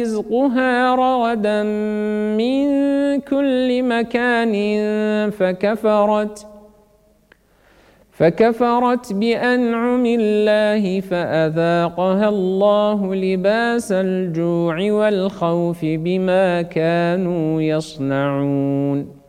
رزقها رغدا من كل مكان فكفرت بأنعم الله فأذاقها الله لباس الجوع والخوف بما كانوا يصنعون